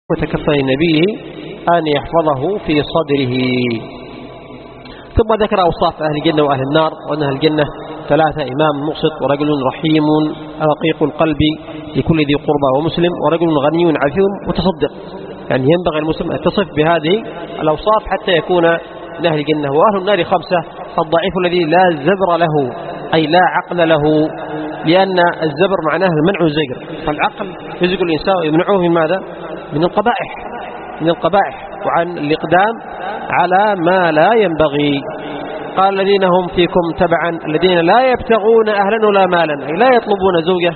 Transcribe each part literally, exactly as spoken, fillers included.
وتكفل نبيه أن يحفظه في صدره. ثم ذكر أوصاف أهل الجنة وأهل النار، وأن أهل الجنة ثلاثة: إمام مقسط، ورجل رحيم رقيق القلب لكل ذي قربى ومسلم، ورجل غني عفيف متصدق. يعني ينبغي المسلم أن يتصف بهذه الأوصاف حتى يكون من أهل الجنة. وأهل النار خمسة: الضعيف الذي لا زبر له، أي لا عقل له، لأن الزبر معناه المنع والزجر، فالعقل يزج الإنسان ويمنعه من ماذا؟ من القبائح، من القبائح وعن الإقدام على ما لا ينبغي. قال: الذين هم فيكم تبعا الذين لا يبتغون أهلا ولا مالا، أي لا يطلبون زوجة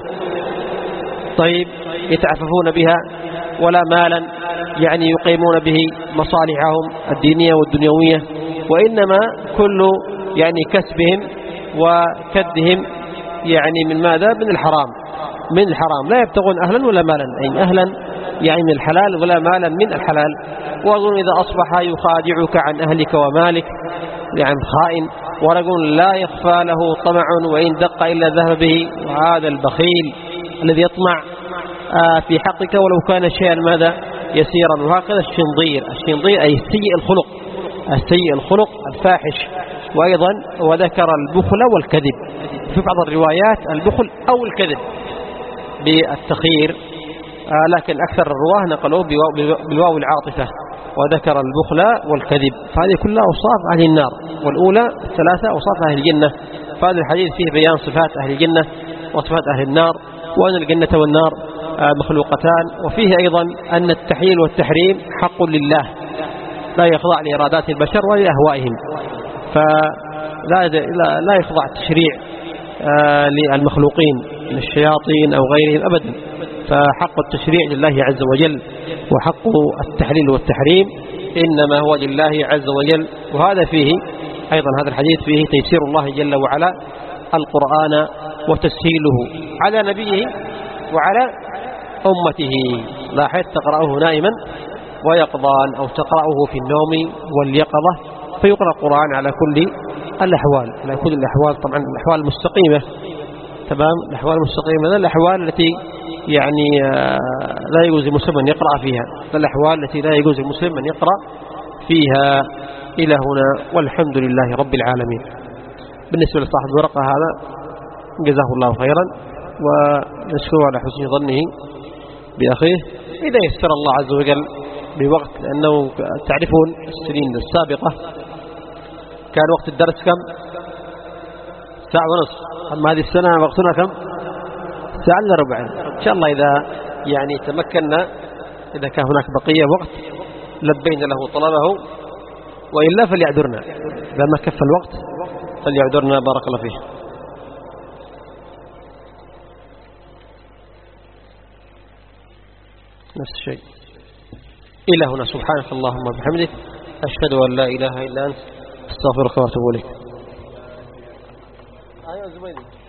طيب يتعففون بها ولا مالا يعني يقيمون به مصالحهم الدينية والدنيوية، وإنما كل يعني كسبهم وكدهم يعني من ماذا؟ من الحرام، من الحرام، لا يبتغون أهلا ولا مالا، أي أهلا يعني من الحلال ولا مالا من الحلال. وأظن إذا أصبح يخادعك عن أهلك ومالك يعني خائن، ورجل لا يخفى له طمع وإن دق إلا ذهب به، وهذا البخيل الذي يطمع في حقك ولو كان شيئا ماذا؟ يسيرا. وهكذا الشنظير، الشنظير أي السيء الخلق، السيء الخلق الفاحش. وأيضا وذكر البخل والكذب في بعض الروايات، البخل أو الكذب بالتخير، لكن أكثر الرواه نقلوه بالواو العاطفة، وذكر البخل والكذب. فهذه كلها أوصاف أهل النار، والأولى ثلاثة أوصاف أهل الجنة. فهذا الحديث فيه بيان صفات أهل الجنة وصفات أهل النار، وأن الجنة والنار مخلوقتان. وفيه أيضا أن التحليل والتحريم حق لله، لا يخضع لإرادات البشر ولأهوائهم، فلا لا يخضع التشريع للمخلوقين من الشياطين أو غيرهم أبدا، فحق التشريع لله عز وجل، وحق التحليل والتحريم إنما هو لله عز وجل. وهذا فيه أيضا، هذا الحديث فيه تيسير الله جل وعلا القرآن وتسهيله على نبيه وعلى أمته. لاحظ تقرأه نائما ويقظان، أو تقرأه في النوم واليقظة، فيقرأ القرآن على كل الأحوال، على كل الأحوال. طبعا الأحوال المستقيمة، تمام، الأحوال المستقيمة، الأحوال التي يعني لا يجوز المسلم أن يقرأ فيها، الأحوال التي لا يجوز المسلم أن يقرأ فيها. إلى هنا والحمد لله رب العالمين. بالنسبة لصاحب الورقة هذا جزاه الله خيرا، ونشكره على حسن ظنه بأخيه. إذا يسر الله عز وجل بوقت، لأنه تعرفون السنين السابقة كان وقت الدرس كم؟ ساعة ونصف. أما هذه السنة وقتنا كم؟ ساعة إلا ربع. إن شاء الله إذا يعني تمكنا، إذا كان هناك بقية وقت لبينا له طلبه، وإلا فليعذرنا، إذا ما كفى الوقت فليعذرنا. بارك الله فيه. نفس الشيء. إلى هنا. سبحانك اللهم وبحمدك، أشهد أن لا إله إلا أنت، أستغفرك وأتوب إليك.